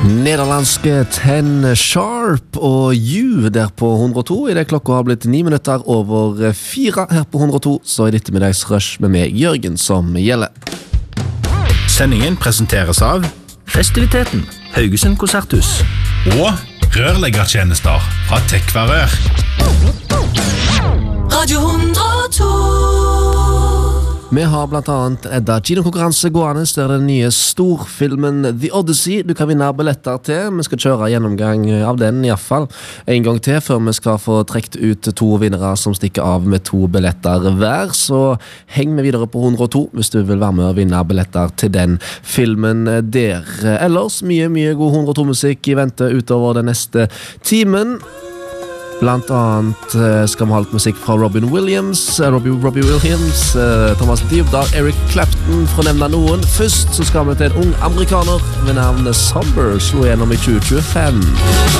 Nederlandske Ten Sharp og You der på 102. I det klokka har blitt 9 minutter over 4 her på 102, så er dette middagsrush med meg, Jørgen, som gjelder. Sendingen presenteres av Festiviteten, Haugesund Konserthus og rørleggertjenester fra Tekvarør. Radio 102. Vi har blant annet Edda kinokonkurranse gående, der den nye storfilmen The Odyssey du kan vinne billetter til. Vi skal kjøre gjennomgang av den i hvert fall en gang til, før vi skal få trekt ut 2 vinnere som stikker av med 2 billetter hver. Så heng med videre på 102 hvis du vil være med og vinne billetter til den filmen der. Ellers mye god 102-musikk i vente utover den neste timen. Blant annet skal vi ha litt musikk fra Robbie Williams, Thomas Diopdal, Eric Clapton, for å nevne noen. Først så skal vi til en ung amerikaner ved navn Somber, slo gjennom i 2025.